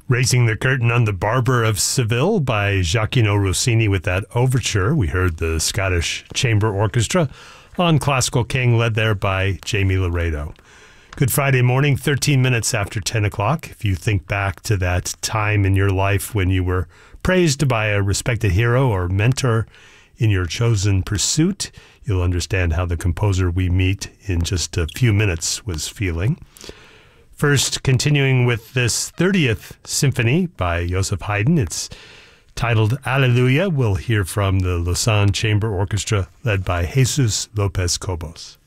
Raising the curtain on The Barber of Seville by Gioacchino Rossini with that overture. We heard the Scottish Chamber Orchestra on Classical King, led there by Jamie Laredo. Good Friday morning, 13 minutes after 10 o'clock. If you think back to that time in your life when you were praised by a respected hero or mentor in your chosen pursuit, you'll understand how the composer we meet in just a few minutes was feeling. First, continuing with this 30th Symphony by Joseph Haydn. It's titled Alleluia. We'll hear from the Lausanne Chamber Orchestra led by Jesus Lopez Cobos.